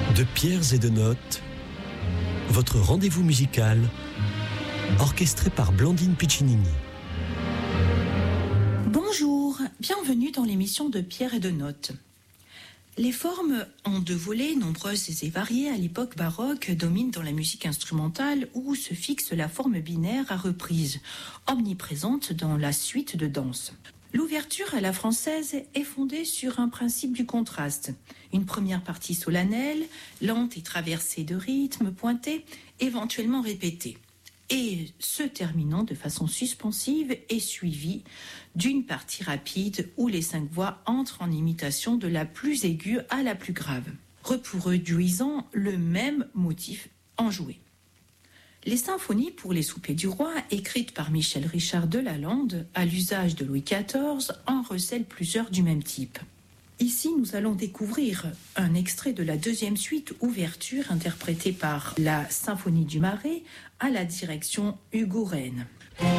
De pierres et de notes, votre rendez-vous musical, orchestré par Blandine Piccinini. Bonjour, bienvenue dans l'émission de Pierres et de notes. Les formes en deux volets, nombreuses et variées à l'époque baroque, dominent dans la musique instrumentale où se fixe la forme binaire à reprise, omniprésente dans la suite de danse. L'ouverture à la française est fondée sur un principe du contraste. Une première partie solennelle, lente et traversée de rythmes pointés, éventuellement répétés, et se terminant de façon suspensive et suivie d'une partie rapide où les 5 voix entrent en imitation de la plus aiguë à la plus grave, reproduisant le même motif enjoué. Les symphonies pour les soupers du roi, écrites par Michel Richard de Lalande, à l'usage de Louis XIV, en recèlent plusieurs du même type. Ici, nous allons découvrir un extrait de la deuxième suite ouverture interprétée par la Symphonie du Marais à la direction Hugo Rehn.